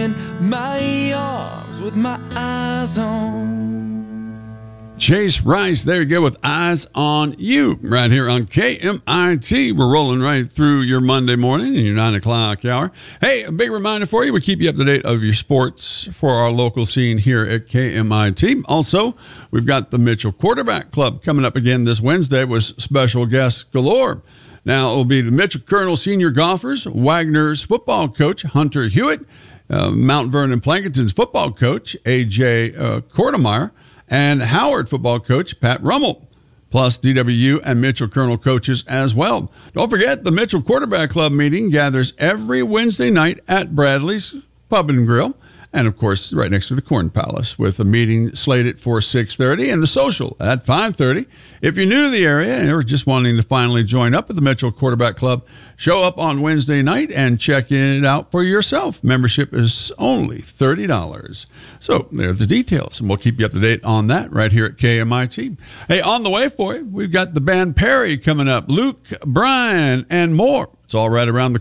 in my arms with my eyes on. Chase Rice, there you go with Eyes on You right here on KMIT. We're rolling right through your Monday morning in your 9 o'clock hour. Hey, a big reminder for you, we keep you up to date of your sports for our local scene here at KMIT. Also, we've got the Mitchell Quarterback Club coming up again this Wednesday with special guests galore. Now, it will be the Mitchell Colonel Senior Golfers, Wagner's football coach, Hunter Hewitt, Mount Vernon Plankinton's football coach, A.J. Kortemeyer, and Howard football coach Pat Rummel, plus DWU and Mitchell Colonel coaches as well. Don't forget, the Mitchell Quarterback Club meeting gathers every Wednesday night at Bradley's Pub and Grill, and of course, right next to the Corn Palace, with a meeting slated for 6:30 and the social at 5:30. If you're new to the area or just wanting to finally join up with the Mitchell Quarterback Club, show up on Wednesday night and check it out for yourself. Membership is only $30. So there's the details, and we'll keep you up to date on that right here at KMIT. Hey, on the way for you, we've got the band Perry coming up, Luke, Bryan, and more. It's all right around the